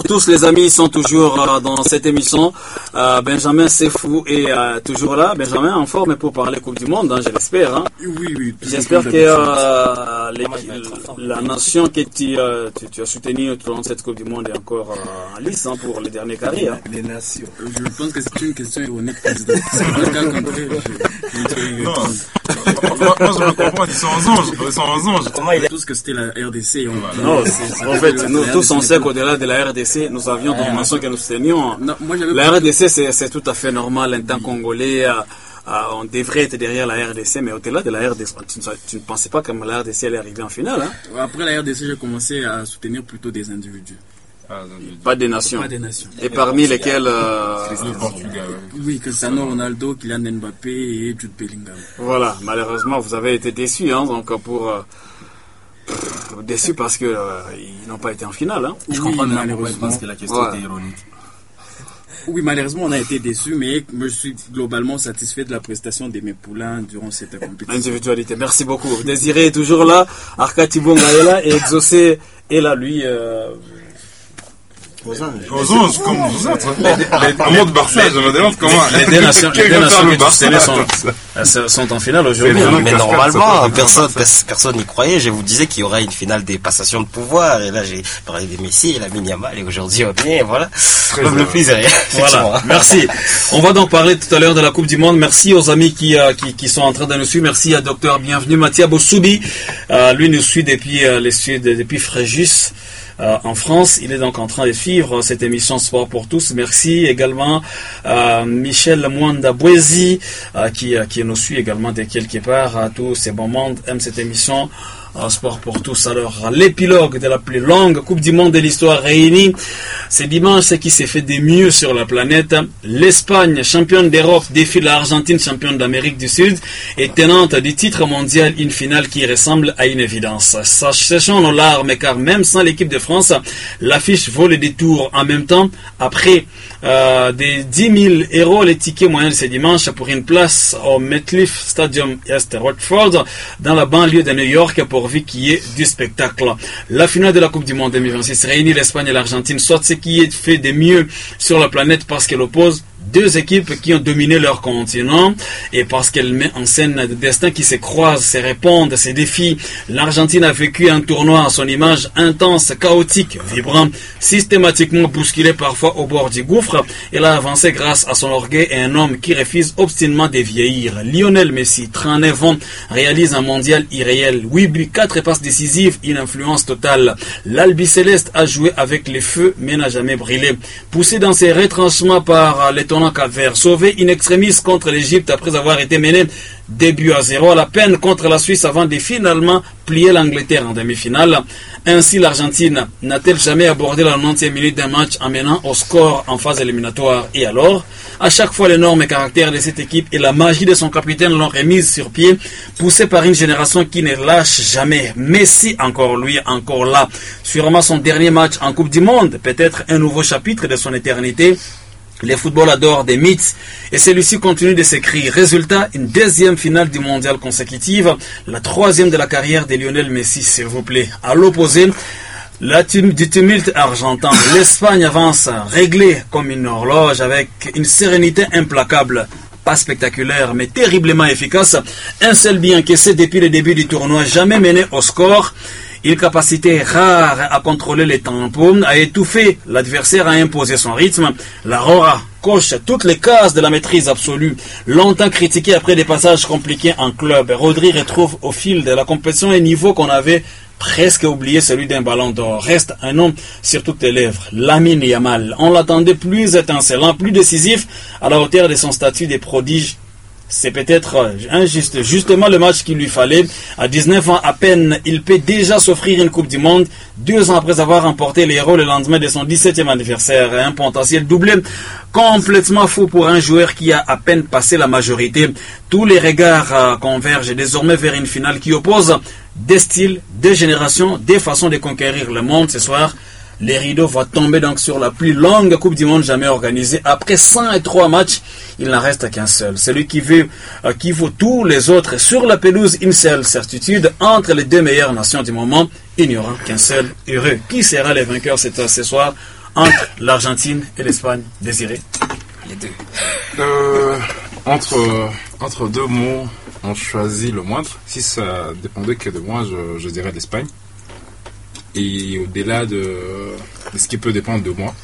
Tous les amis sont toujours dans cette émission. Benjamin Sefou est toujours là. Benjamin en forme pour parler Coupe du Monde, hein, je l'espère. Hein. Oui. J'espère que la nation que tu as soutenue tout au long de cette Coupe du Monde est encore en lice pour les derniers carrés. Hein. Les nations. Je pense que c'est une question ironique, président. C'est pas le cas contraire. Moi, je me comprends, ils sont aux anges. Comment il a tous que c'était la RDC. Non, en fait, nous tous on sait qu'au-delà de la RDC, nous avions des nations que nous tenions. La RDC, c'est tout à fait normal. En tant Congolais, on devrait être derrière la RDC, mais au-delà de la RDC, tu ne pensais pas que la RDC allait arriver en finale. Hein? Après la RDC, j'ai commencé à soutenir plutôt des individus. Pas des nations. Pas des nations. Et parmi lesquels le Portugal. Oui, Cristiano Ronaldo, Kylian Mbappé et Jude Bellingham. Voilà, malheureusement, vous avez été déçus, hein, donc déçus parce que ils n'ont pas été en finale. Hein. Je comprends malheureusement. Je pense que la question était ironique. Oui, malheureusement, on a été déçus, mais je suis globalement satisfait de la prestation de mes poulains durant cette compétition. Individualité, merci beaucoup. Désiré est toujours là, Arkati Bonga est là, et Exaucé est là, lui. Aux anges, comme vous êtes. En mode Barça, je me demande comment. Les deux nations que tu sont en finale aujourd'hui. Mais normalement, personne n'y croyait. Je vous disais qu'il y aura une finale des passations de pouvoir. Et là, j'ai parlé des Messi et la Yamal. Et aujourd'hui, on vient, voilà. Comme le plaisir. Voilà, merci. On va donc parler tout à l'heure de la Coupe du Monde. Merci aux amis qui sont en train de nous suivre. Merci à Docteur Bienvenu, Mathia Bossoubi. Lui nous suit depuis Fréjus. En France, il est donc en train de suivre cette émission Sport pour tous. Merci également à Michel Mwanda Bouezi qui nous suit également de quelque part. Tous ces bons mondes aiment cette émission Sport pour tous. Alors, l'épilogue de la plus longue Coupe du Monde de l'histoire réunie. C'est dimanche, ce qui s'est fait de mieux sur la planète. L'Espagne, championne d'Europe, défie l'Argentine, championne d'Amérique du Sud, et tenante du titre mondial, une finale qui ressemble à une évidence. Sachons nos larmes, car même sans l'équipe de France, l'affiche vaut le détour. En même temps, après des 10 000 euros, les tickets moyens de ce dimanche pour une place au MetLife Stadium East Rutherford, dans la banlieue de New York, pourvu qu'il y ait du spectacle. La finale de la Coupe du Monde 2026 réunit l'Espagne et l'Argentine, soit ce qui est fait de mieux sur la planète parce qu'elle oppose deux équipes qui ont dominé leur continent et parce qu'elle met en scène des destins qui se croisent, se répondent, se défient. L'Argentine a vécu un tournoi à son image intense, chaotique, vibrant, systématiquement bousculé parfois au bord du gouffre. Elle a avancé grâce à son orgueil et un homme qui refuse obstinément de vieillir. Lionel Messi, 39 ans, réalise un mondial irréel. 8 buts, 4 passes décisives, une influence totale. L'Albi-Céleste a joué avec les feux mais n'a jamais brillé. Poussé dans ses retranchements par l'étonnant Cap-Vert, sauvé in extremis contre l'Égypte après avoir été mené 2-0 à la peine contre la Suisse avant de finalement plier l'Angleterre en demi-finale. Ainsi, l'Argentine n'a-t-elle jamais abordé la 90e minute d'un match en menant au score en phase éliminatoire? Et alors, à chaque fois, l'énorme caractère de cette équipe et la magie de son capitaine l'ont remise sur pied, poussée par une génération qui ne lâche jamais. Messi, encore lui, encore là. Sûrement son dernier match en Coupe du Monde, peut-être un nouveau chapitre de son éternité. Les footballs adorent des mythes et celui-ci continue de s'écrire. Résultat, une deuxième finale du mondial consécutive, la troisième de la carrière de Lionel Messi, s'il vous plaît. À l'opposé, du tumulte argentin, l'Espagne avance réglée comme une horloge avec une sérénité implacable. Pas spectaculaire, mais terriblement efficace. Un seul but encaissé depuis le début du tournoi, jamais mené au score. Une capacité rare à contrôler les tempos, à étouffer l'adversaire, à imposer son rythme. La Rora coche toutes les cases de la maîtrise absolue. Longtemps critiqué après des passages compliqués en club, Rodri retrouve au fil de la compétition un niveau qu'on avait presque oublié, celui d'un ballon d'or. Reste un nom sur toutes les lèvres, Lamine Yamal. On l'attendait plus étincelant, plus décisif, à la hauteur de son statut de prodige. C'est peut-être injuste. Justement le match qu'il lui fallait. À 19 ans à peine, il peut déjà s'offrir une Coupe du Monde. 2 ans après avoir remporté l'Euro le lendemain de son 17e anniversaire. Un potentiel doublé complètement fou pour un joueur qui a à peine passé la majorité. Tous les regards convergent désormais vers une finale qui oppose des styles, des générations, des façons de conquérir le monde. Ce soir, les rideaux vont tomber donc sur la plus longue Coupe du Monde jamais organisée. Après 103 matchs, il n'en reste qu'un seul. Celui qui vaut tous les autres. Sur la pelouse, une seule certitude. Entre les deux meilleures nations du moment, il n'y aura qu'un seul heureux. Qui sera le vainqueur ce soir entre l'Argentine et l'Espagne? Désiré? Les deux. Entre deux mots, on choisit le moindre. Si ça dépendait que de moi, je dirais l'Espagne. Et au-delà de ce qui peut dépendre de moi,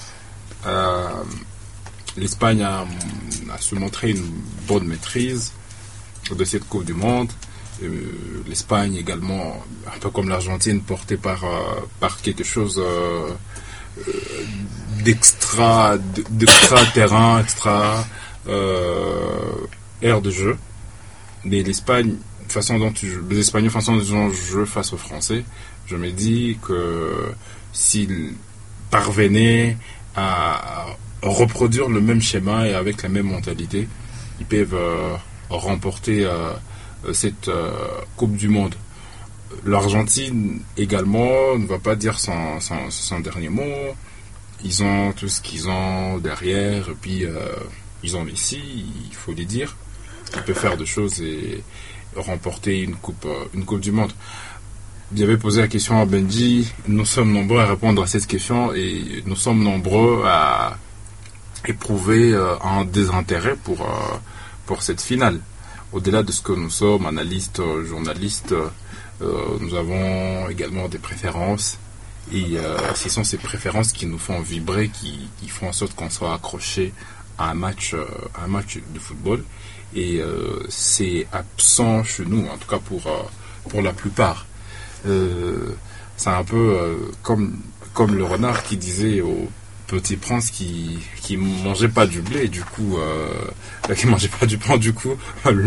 l'Espagne a su montrer une bonne maîtrise de cette Coupe du Monde. L'Espagne également, un peu comme l'Argentine, portée par quelque chose d'extra terrain, extra aire de jeu. Mais l'Espagne, les Espagnols, façon dont je joue face aux Français, je me dis que s'ils parvenaient à reproduire le même schéma et avec la même mentalité, ils peuvent remporter cette Coupe du Monde. L'Argentine également ne va pas dire son dernier mot. Ils ont tout ce qu'ils ont derrière, et puis ils ont Messi, il faut les dire. Il peut faire des choses et remporter une coupe du monde. J'avais posé la question à Benji. Nous sommes nombreux à répondre à cette question et nous sommes nombreux à éprouver un désintérêt pour cette finale. Au-delà de ce que nous sommes, analystes, journalistes, nous avons également des préférences. Et ce sont ces préférences qui nous font vibrer, qui font en sorte qu'on soit accroché à un match de football. Et c'est absent chez nous, en tout cas pour la plupart. C'est un peu comme le renard qui disait au Petit Prince qui mangeait pas du blé, du coup qui mangeait pas du pain, du coup